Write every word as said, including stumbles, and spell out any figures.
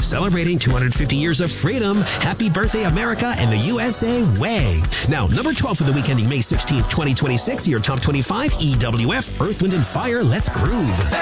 celebrating two hundred fifty years of freedom. Happy birthday, America and the U S A way. Now, number twelve for the week ending May sixteenth, twenty twenty-six, your top twenty-five, E W F, Earth, Wind and Fire, Let's Groove.